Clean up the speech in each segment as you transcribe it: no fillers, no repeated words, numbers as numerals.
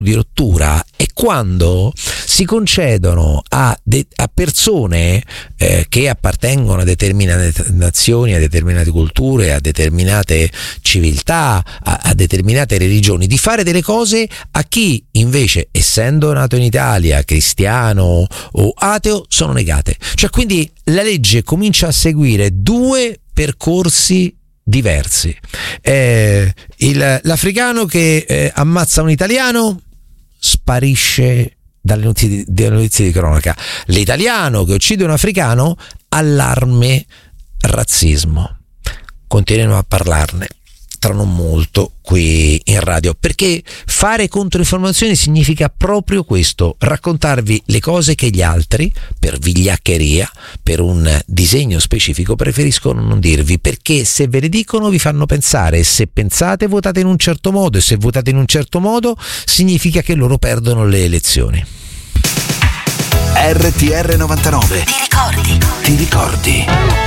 di rottura è quando si concedono a persone che appartengono a determinate nazioni, a determinate culture, a determinate civiltà, a determinate religioni, di fare delle cose a chi invece, essendo nato in Italia, cristiano o ateo, sono negate. Cioè, quindi la legge comincia a seguire due percorsi diversi. L'africano che ammazza un italiano sparisce dalle notizie di cronaca. L'italiano che uccide un africano, allarme, razzismo. Continueremo a parlarne tra non molto qui in radio, perché fare controinformazioni significa proprio questo: raccontarvi le cose che gli altri, per vigliaccheria, per un disegno specifico, preferiscono non dirvi, perché se ve le dicono vi fanno pensare, e se pensate votate in un certo modo, e se votate in un certo modo significa che loro perdono le elezioni. RTR 99. Ti ricordi?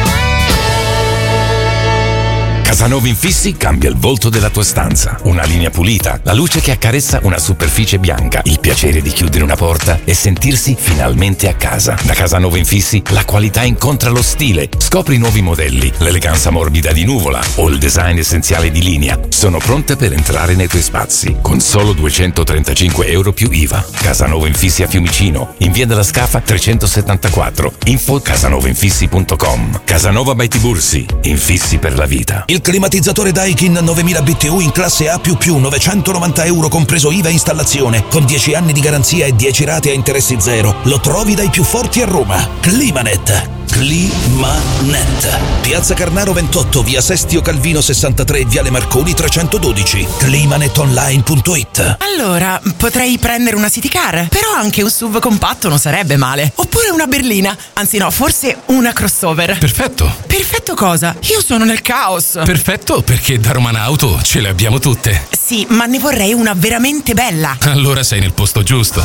Casanova Infissi cambia il volto della tua stanza. Una linea pulita, la luce che accarezza una superficie bianca, il piacere di chiudere una porta e sentirsi finalmente a casa. Da Casanova Infissi la qualità incontra lo stile. Scopri nuovi modelli, l'eleganza morbida di Nuvola o il design essenziale di Linea. Sono pronte per entrare nei tuoi spazi con solo 235 euro più IVA. Casanova Infissi a Fiumicino, in via della Scafa 374. Info casanovainfissi.com. Casanova by Tibursi, infissi per la vita. Il climatizzatore Daikin 9000 BTU in classe A++, 990 euro compreso IVA e installazione, con 10 anni di garanzia e 10 rate a interessi zero. Lo trovi dai più forti a Roma. Climanet. Piazza Carnaro 28, via Sestio Calvino 63, viale Marconi 312. Climanetonline.it. Allora, potrei prendere una city car, però anche un SUV compatto non sarebbe male. Oppure una berlina. Anzi no, forse una crossover. Perfetto. Perfetto cosa? Io sono nel caos. Perfetto, perché da Romana Auto ce le abbiamo tutte. Sì, ma ne vorrei una veramente bella. Allora sei nel posto giusto.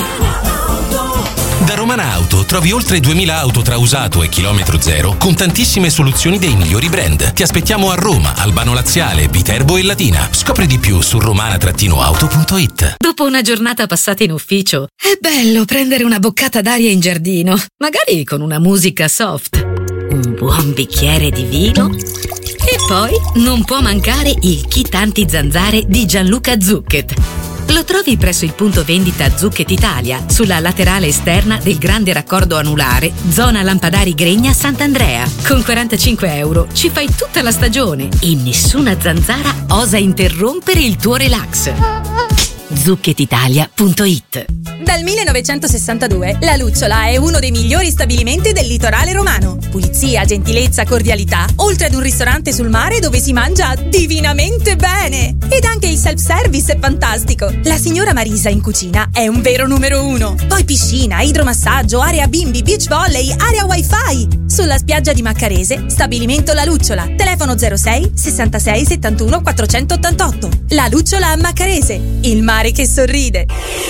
Da Romana Auto trovi oltre 2000 auto tra usato e chilometro zero con tantissime soluzioni dei migliori brand. Ti aspettiamo a Roma, Albano Laziale, Viterbo e Latina. Scopri di più su romana-auto.it. Dopo una giornata passata in ufficio, è bello prendere una boccata d'aria in giardino, magari con una musica soft, un buon bicchiere di vino e poi non può mancare il kit anti-zanzare di Gianluca Zucchet. Lo trovi presso il punto vendita Zucchet Italia, sulla laterale esterna del grande raccordo anulare, zona Lampadari Gregna Sant'Andrea. Con 45 euro ci fai tutta la stagione e nessuna zanzara osa interrompere il tuo relax. ZucchetItalia.it. Dal 1962 La Lucciola è uno dei migliori stabilimenti del litorale romano. Pulizia, gentilezza, cordialità, oltre ad un ristorante sul mare dove si mangia divinamente bene. Ed anche il self-service è fantastico. La signora Marisa in cucina è un vero numero uno. Poi piscina, idromassaggio, area bimbi, beach volley, area wifi. Sulla spiaggia di Maccarese, stabilimento La Lucciola. Telefono 06 66 71 488. La Lucciola a Maccarese, il mare che sorride.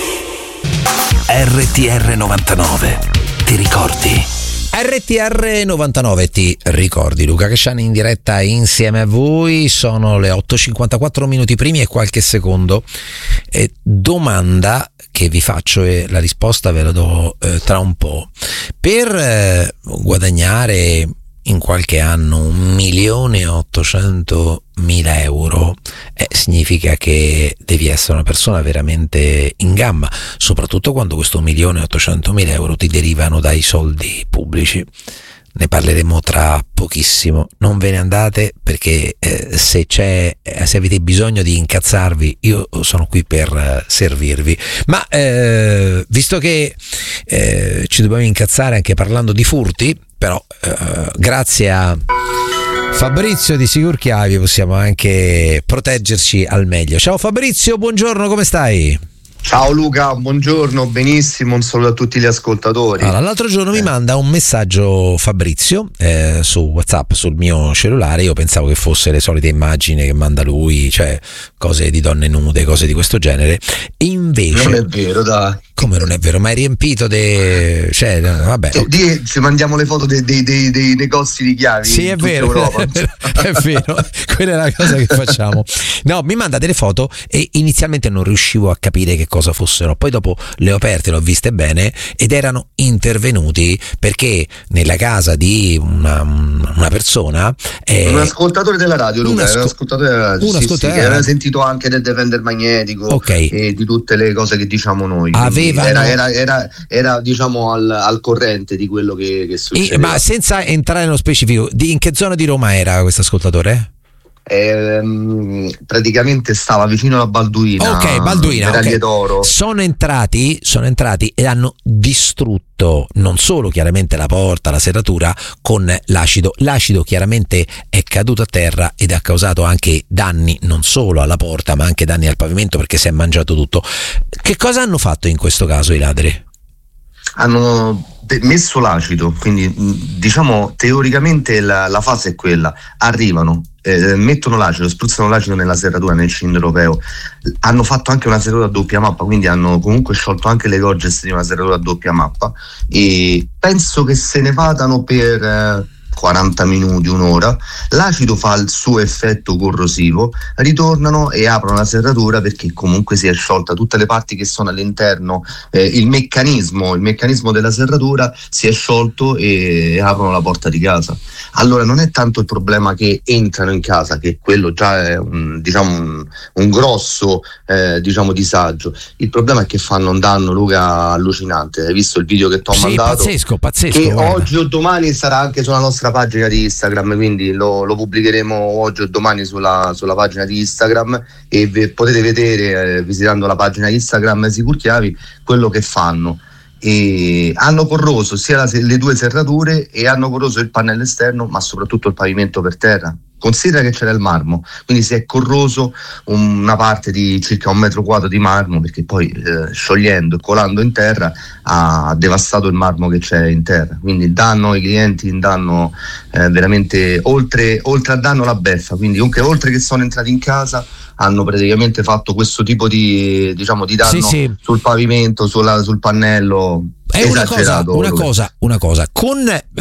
RTR 99. Ti ricordi? RTR 99 ti ricordi. Luca Casciani in diretta insieme a voi. Sono le 8:54 minuti primi e qualche secondo. Domanda che vi faccio e la risposta ve la do tra un po'. Per guadagnare in qualche anno 1.800.000 euro significa che devi essere una persona veramente in gamba, soprattutto quando questo 1.800.000 euro ti derivano dai soldi pubblici. Ne parleremo tra pochissimo, non ve ne andate, perché se avete bisogno di incazzarvi io sono qui per servirvi. Ma visto che ci dobbiamo incazzare anche parlando di furti, però grazie a Fabrizio di Sicurchiavi possiamo anche proteggerci al meglio. Ciao Fabrizio, buongiorno, come stai? Ciao Luca, buongiorno, benissimo, un saluto a tutti gli ascoltatori. Allora, l'altro giorno mi manda un messaggio Fabrizio su WhatsApp sul mio cellulare. Io pensavo che fosse le solite immagini che manda lui, cioè cose di donne nude, cose di questo genere. E invece non è vero, dai. Come non è vero? Ma è riempito vabbè. Ci mandiamo le foto dei negozi di chiavi. Sì, è vero. È vero. Quella è la cosa che facciamo. No, mi manda delle foto e inizialmente non riuscivo a capire che cosa fossero. Poi dopo le ho aperte, le ho viste bene ed erano intervenuti perché nella casa di una persona, un ascoltatore della radio, Luca, era un ascoltatore della radio, che aveva sentito anche del Defender magnetico, e di tutte le cose che diciamo noi. Era diciamo al corrente di quello che succede. Ma senza entrare nello specifico, in che zona di Roma era questo ascoltatore? Praticamente stava vicino alla Balduina. Balduina. d'Oro. Sono entrati e hanno distrutto non solo chiaramente la porta, la serratura con l'acido. L'acido chiaramente è caduto a terra ed ha causato anche danni non solo alla porta ma anche danni al pavimento perché si è mangiato tutto. Che cosa hanno fatto in questo caso i ladri? Hanno messo l'acido, quindi diciamo teoricamente la fase è quella: arrivano, mettono l'acido, spruzzano l'acido nella serratura, nel cilindro europeo. Hanno fatto anche una serratura a doppia mappa, quindi hanno comunque sciolto anche le gorges di una serratura a doppia mappa, e penso che se ne vadano per 40 minuti, un'ora. L'acido fa il suo effetto corrosivo, ritornano e aprono la serratura perché comunque si è sciolta tutte le parti che sono all'interno, il meccanismo della serratura si è sciolto e aprono la porta di casa. Allora non è tanto il problema che entrano in casa, che quello già è un grosso disagio. Il problema è che fanno un danno, Luca, allucinante. Hai visto il video che ti ho mandato? Pazzesco, che guarda. Oggi o domani sarà anche sulla nostra pagina di Instagram, quindi lo pubblicheremo oggi o domani sulla pagina di Instagram, e potete vedere visitando la pagina Instagram Sicurchiavi quello che fanno. E hanno corroso sia le due serrature e hanno corroso il pannello esterno, ma soprattutto il pavimento per terra. Considera che c'era il marmo, quindi si è corroso una parte di circa 1 metro quadro di marmo, perché poi sciogliendo e colando in terra ha devastato il marmo che c'è in terra. Quindi il danno ai clienti, il danno veramente oltre al danno la beffa. Quindi oltre che sono entrati in casa, hanno praticamente fatto questo tipo di danno sul pavimento, sul pannello. È una cosa con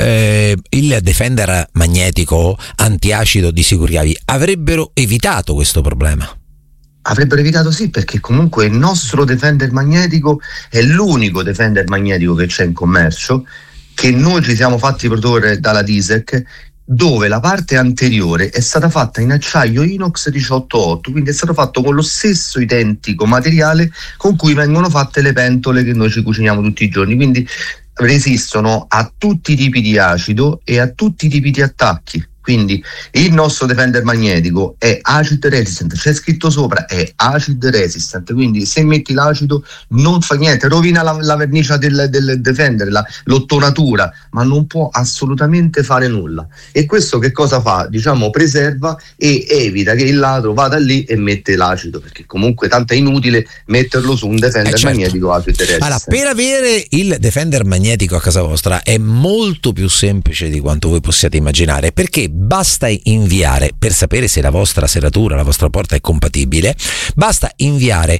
il Defender magnetico antiacido di Sicurchiavi avrebbero evitato questo problema. Avrebbero evitato, sì, perché comunque il nostro Defender magnetico è l'unico Defender magnetico che c'è in commercio, che noi ci siamo fatti produrre dalla Disec, dove la parte anteriore è stata fatta in acciaio inox 18.8, quindi è stato fatto con lo stesso identico materiale con cui vengono fatte le pentole che noi ci cuciniamo tutti i giorni, quindi resistono a tutti i tipi di acido e a tutti i tipi di attacchi. Quindi il nostro Defender magnetico è acid resistant, c'è scritto sopra è acid resistant, quindi se metti l'acido non fa niente, rovina la vernice del Defender, l'ottonatura, ma non può assolutamente fare nulla. E questo che cosa fa? Preserva e evita che il ladro vada lì e mette l'acido, perché comunque tanto è inutile metterlo su un Defender magnetico acid resistant. Allora, per avere il Defender magnetico a casa vostra è molto più semplice di quanto voi possiate immaginare, perché basta inviare, per sapere se la vostra serratura, la vostra porta è compatibile, basta inviare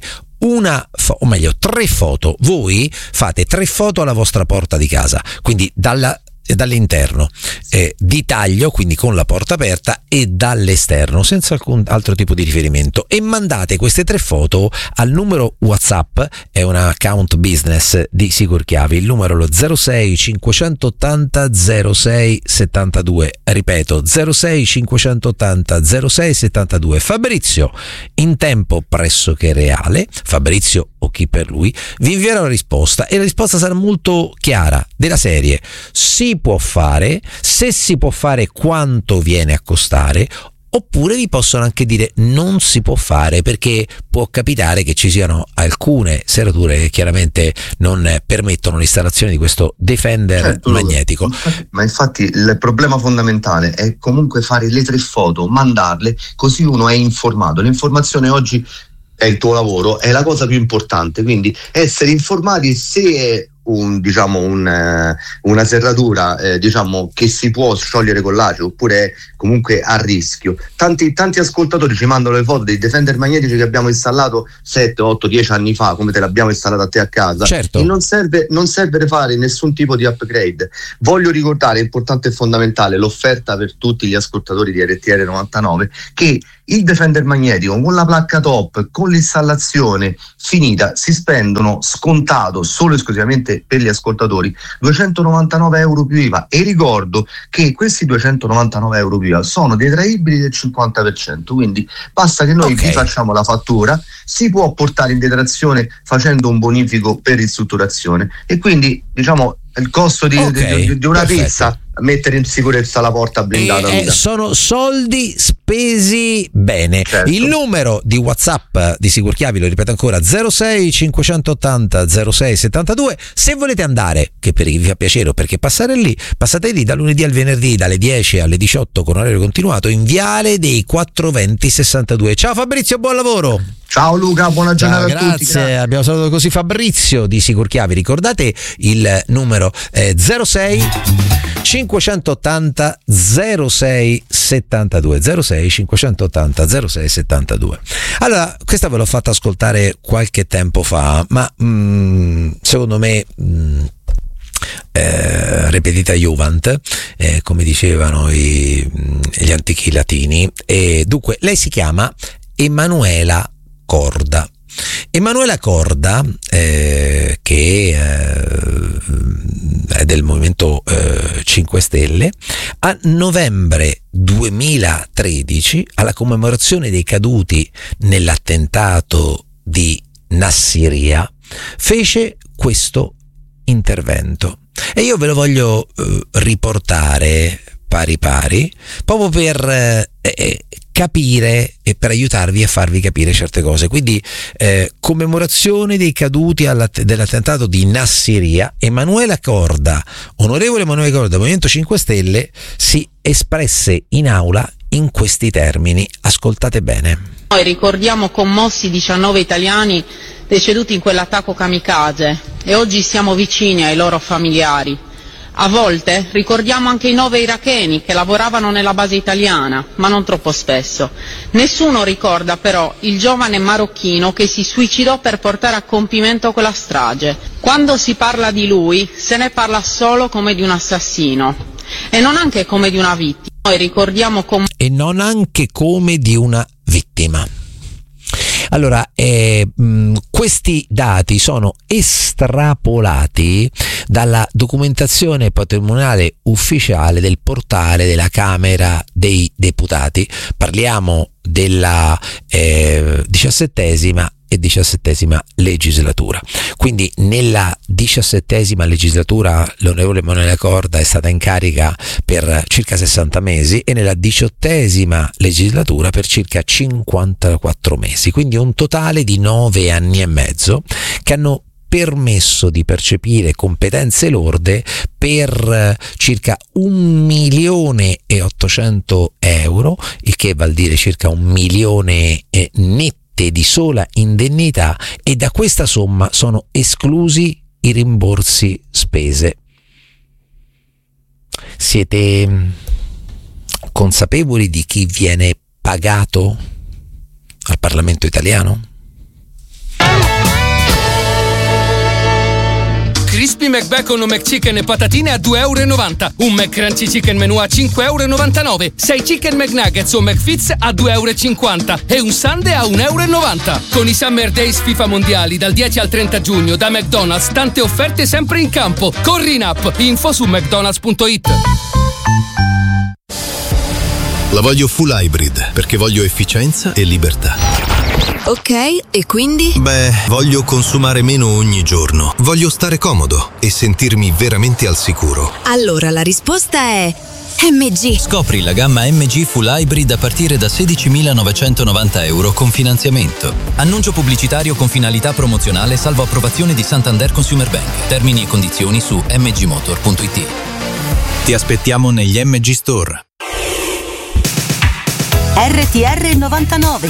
3 foto. Voi fate 3 foto alla vostra porta di casa, quindi dall'interno, di taglio, quindi con la porta aperta, e dall'esterno senza alcun altro tipo di riferimento, e mandate queste 3 foto al numero WhatsApp, è un account business di Sicurchiavi, il numero è lo 06 580 06 72, ripeto 06 580 06 72. Fabrizio, in tempo pressoché reale, Fabrizio o chi per lui, vi invierà la risposta, e la risposta sarà molto chiara, della serie: si può fare, se si può fare quanto viene a costare, oppure vi possono anche dire non si può fare, perché può capitare che ci siano alcune serrature che chiaramente non permettono l'installazione di questo Defender magnetico. Ma infatti il problema fondamentale è comunque fare le 3 foto, mandarle, così uno è informato. L'informazione oggi è il tuo lavoro, è la cosa più importante, quindi essere informati. Se una serratura che si può sciogliere con l'acido oppure è comunque a rischio. Tanti ascoltatori ci mandano le foto dei Defender magnetici che abbiamo installato 7, 8, 10 anni fa, come te l'abbiamo installata a te a casa. Certo. E non serve fare nessun tipo di upgrade. Voglio ricordare, importante e fondamentale, l'offerta per tutti gli ascoltatori di RTR 99, che il Defender magnetico con la placca top, con l'installazione finita, si spendono scontato solo esclusivamente per gli ascoltatori 299 euro più IVA. E ricordo che questi 299 euro più IVA sono detraibili del 50%, quindi basta che noi vi facciamo la fattura, si può portare in detrazione facendo un bonifico per ristrutturazione, e quindi il costo di una pizza, mettere in sicurezza la porta blindata. Sono soldi spesi bene. Certo. Il numero di WhatsApp di Sicurchiavi, lo ripeto ancora, 06 580 06 72. Se volete andare, che per chi vi fa piacere o perché passate lì da lunedì al venerdì dalle 10 alle 18 con orario continuato in Viale dei 420 62. Ciao Fabrizio, buon lavoro. Ciao Luca, buona giornata a tutti. Grazie. Abbiamo salutato così Fabrizio di Sicurchiavi. Ricordate il numero 06 580 06 72, 06 580 06 72. Allora, questa ve l'ho fatta ascoltare qualche tempo fa, ma secondo me repetita Juvent, come dicevano gli antichi latini, e dunque lei si chiama Emanuela Corda. Emanuela Corda, che è del Movimento 5 Stelle, a novembre 2013, alla commemorazione dei caduti nell'attentato di Nassiriya, fece questo intervento. E io ve lo voglio riportare pari proprio per capire e per aiutarvi a farvi capire certe cose. Quindi commemorazione dei caduti dell'attentato di Nassiriya. Emanuela Corda, onorevole Emanuela Corda, Movimento 5 Stelle, si espresse in aula in questi termini. Ascoltate bene. Noi ricordiamo commossi 19 italiani deceduti in quell'attacco kamikaze e oggi siamo vicini ai loro familiari. A volte ricordiamo anche i 9 iracheni che lavoravano nella base italiana, ma non troppo spesso. Nessuno ricorda però il giovane marocchino che si suicidò per portare a compimento quella strage. Quando si parla di lui, se ne parla solo come di un assassino e non anche come di una vittima. Noi ricordiamo e non anche come di una vittima. Allora, questi dati sono estrapolati dalla documentazione patrimoniale ufficiale del portale della Camera dei Deputati. Parliamo della 17ª e 17ª legislatura. Quindi nella 17ª legislatura l'onorevole Emanuela Corda è stata in carica per circa 60 mesi e nella 18ª legislatura per circa 54 mesi, quindi un totale di 9 anni e mezzo che hanno permesso di percepire competenze lorde per circa 1.800.000 euro, il che vuol dire circa 1 milione netti di sola indennità, e da questa somma sono esclusi i rimborsi spese. Siete consapevoli di chi viene pagato al Parlamento italiano? Crispy McBacon o McChicken e patatine a €2,90. Un McCrunchy Chicken Menù a €5,99. 6 Chicken McNuggets o McFits a €2,50. E un sundae a €1,90. Con i Summer Days FIFA Mondiali dal 10 al 30 giugno da McDonald's, tante offerte sempre in campo. Corri in app, info su mcdonalds.it. La voglio full hybrid perché voglio efficienza e libertà. Ok, e quindi? Beh, voglio consumare meno ogni giorno. Voglio stare comodo e sentirmi veramente al sicuro. Allora la risposta è MG. Scopri la gamma MG Full Hybrid a partire da €16.990 con finanziamento. Annuncio pubblicitario con finalità promozionale salvo approvazione di Santander Consumer Bank. Termini e condizioni su mgmotor.it. Ti aspettiamo negli MG Store. RTR 99,